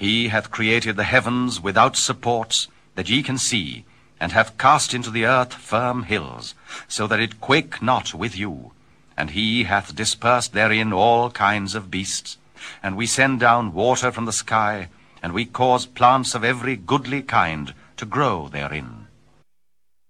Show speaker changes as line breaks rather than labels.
He hath created the heavens without supports, that ye can see, and hath cast into the earth firm hills, so that it quake not with you. And he hath dispersed therein all kinds of beasts. And we send down water from the sky, and we cause plants of every goodly kind to grow therein.